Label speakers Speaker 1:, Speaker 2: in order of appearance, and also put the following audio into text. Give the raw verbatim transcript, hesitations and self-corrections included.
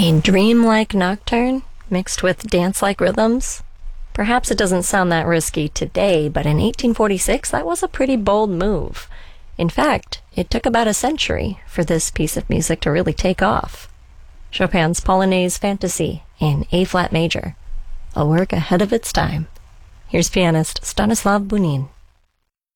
Speaker 1: A dreamlike nocturne mixed with dance-like rhythms? Perhaps it doesn't sound that risky today, but in eighteen forty-six that was a pretty bold move. In fact, it took about a century for this piece of music to really take off. Chopin's Polonaise Fantasy in A-flat major, a work ahead of its time. Here's pianist Stanislav Bunin.